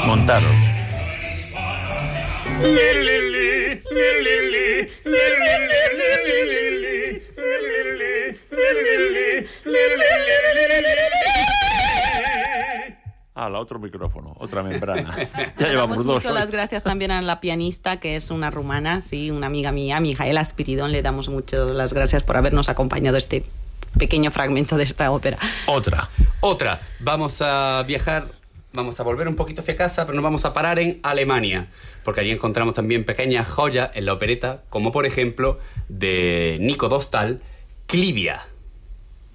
Montaros. La otro micrófono, otra membrana. Ya llevamos dos. Mucho las gracias también a la pianista, que es una rumana, sí, una amiga mía, Mijaela Spiridon. Le damos mucho las gracias por habernos acompañado este pequeño fragmento de esta ópera. Otra. Vamos a viajar, vamos a volver un poquito hacia casa, pero nos vamos a parar en Alemania, porque allí encontramos también pequeñas joyas en la opereta, como por ejemplo de Nico Dostal, Clivia.